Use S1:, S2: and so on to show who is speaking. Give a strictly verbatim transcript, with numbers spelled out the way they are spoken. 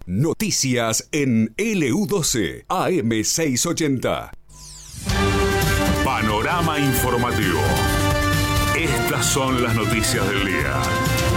S1: Noticias en L U doce, A M seiscientos ochenta.
S2: Panorama informativo. Estas son las noticias del día.